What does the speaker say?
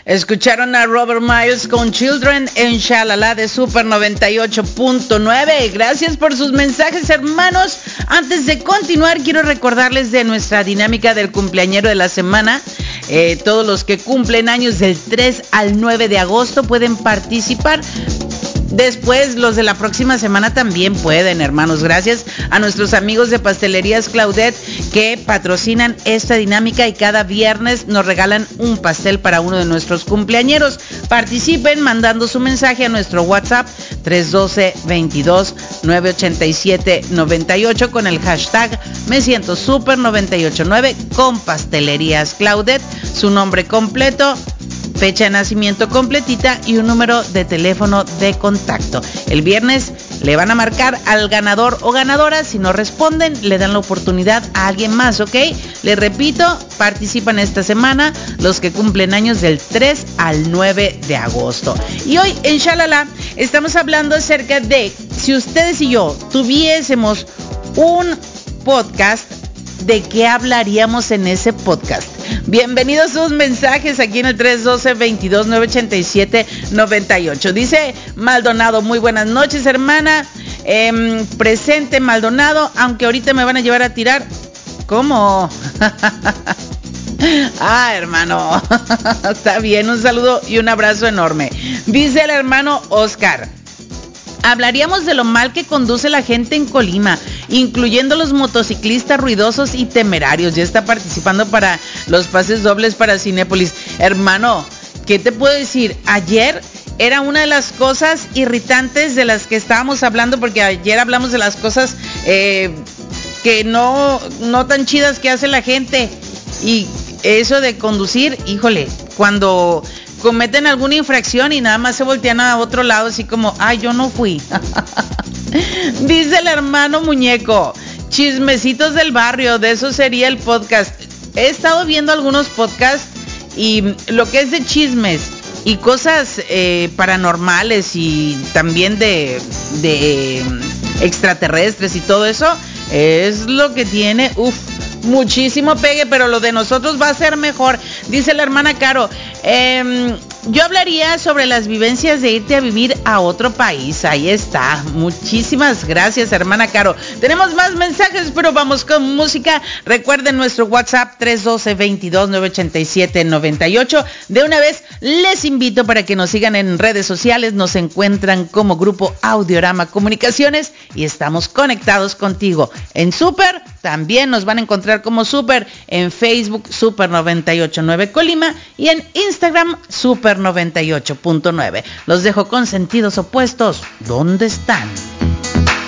Escucharon a Robert Miles con Children en Shalala de Super 98.9. Gracias por sus mensajes, hermanos. Antes de continuar, quiero recordarles de nuestra dinámica del cumpleañero de la semana. Todos los que cumplen años del 3 al 9 de agosto pueden participar. Después, los de la próxima semana también pueden, hermanos. Gracias a nuestros amigos de Pastelerías Claudette que patrocinan esta dinámica y cada viernes nos regalan un pastel para uno de nuestros cumpleañeros. Participen mandando su mensaje a nuestro WhatsApp 312-22-987-98 con el hashtag Me Siento Super 989 con Pastelerías Claudette, su nombre completo, fecha de nacimiento completita y un número de teléfono de contacto. El viernes le van a marcar al ganador o ganadora. Si no responden, le dan la oportunidad a alguien más, ¿ok? Les repito, participan esta semana los que cumplen años del 3 al 9 de agosto. Y hoy en Shalala estamos hablando acerca de si ustedes y yo tuviésemos un podcast, ¿de qué hablaríamos en ese podcast? Bienvenidos sus mensajes aquí en el 312-22-987-98. Dice Maldonado, muy buenas noches, hermana. Presente, Maldonado, aunque ahorita me van a llevar a tirar. ¿Cómo? Hermano. Está bien, un saludo y un abrazo enorme. Dice el hermano Oscar. Hablaríamos de lo mal que conduce la gente en Colima, incluyendo los motociclistas ruidosos y temerarios. Ya está participando para los pases dobles para Cinépolis. Hermano, ¿qué te puedo decir? Ayer era una de las cosas irritantes de las que estábamos hablando, porque ayer hablamos de las cosas que no tan chidas que hace la gente. Y eso de conducir, híjole, cuando cometen alguna infracción y nada más se voltean a otro lado, así como, yo no fui. Dice el hermano Muñeco, chismecitos del barrio, de eso sería el podcast. He estado viendo algunos podcasts y lo que es de chismes y cosas paranormales y también de extraterrestres y todo eso, es lo que tiene, muchísimo pegue, pero lo de nosotros va a ser mejor. Dice la hermana Caro, yo hablaría sobre las vivencias de irte a vivir a otro país. Ahí está. Muchísimas gracias, hermana Caro. Tenemos más mensajes, pero vamos con música. Recuerden nuestro WhatsApp 312-22-987-98. De una vez les invito para que nos sigan en redes sociales. Nos encuentran como Grupo Audiorama Comunicaciones y estamos conectados contigo. En Super también nos van a encontrar como Super, en Facebook Super 989 Colima y en Instagram Super 98.9. Los dejo con sentidos opuestos. ¿Dónde están?